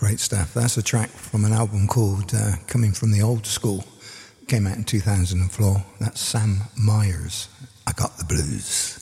Great stuff. That's a track from an album called Coming from the Old School. Came out in 2004. That's Sam Myers. I Got the Blues.